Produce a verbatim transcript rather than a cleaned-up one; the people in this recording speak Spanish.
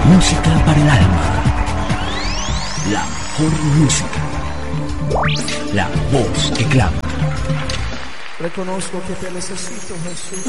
Música para el alma. La mejor música. La voz que clama. Reconozco que te necesito, Jesús.